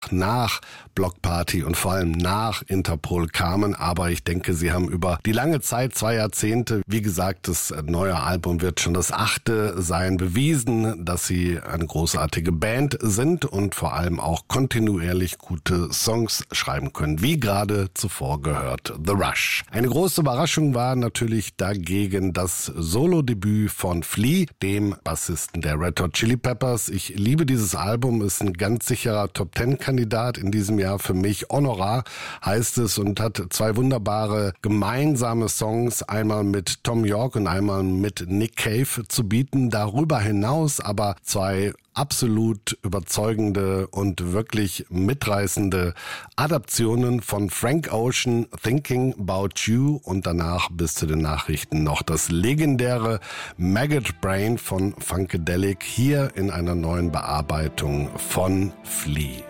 auch nach Bloc Party und vor allem nach Interpol kamen. Aber ich denke, sie haben über die lange Zeit, 2 Jahrzehnte, wie gesagt, das neue Album wird schon das 8. sein, bewiesen, dass sie eine großartige Band sind und vor allem auch kontinuierlich gute Songs schreiben können, wie gerade zuvor gehört, The Rush. Eine große Überraschung war natürlich dagegen das Solo-Debüt von Flea, dem Bassisten der Red Hot Chili Peppers. Ich liebe dieses Album, ist ein ganz sicherer Top-10-Kandidat in diesem Jahr für mich. Honorar heißt es und hat 2 wunderbare gemeinsame Songs, einmal mit Tom York und einmal mit Nick Cave zu bieten. Darüber hinaus aber 2 absolut überzeugende und wirklich mitreißende Adaptionen von Frank Ocean, Thinking About You, und danach bis zu den Nachrichten noch das legendäre Maggot Brain von Funkadelic, hier in einer neuen Bearbeitung von Flea.